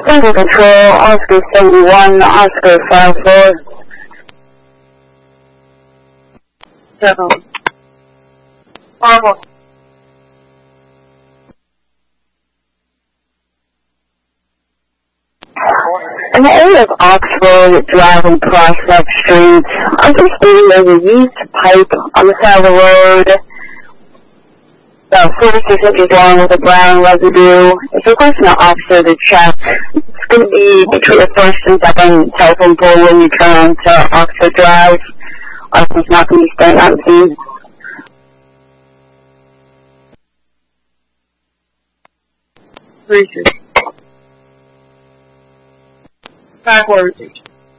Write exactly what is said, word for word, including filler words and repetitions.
Jungle Control, Oscar seventy-one, Oscar five four. Seven. Five. In the area of Oxford Drive and Prospect Street, understating there's a used pipe on the side of the road, about forty-six inches long with a brown residue. It's requesting an officer to check. It's going to be between the first and second telephone pole when you turn onto Oxford Drive. Officer's not going to be staying on scene. Three, two. Five, four, six.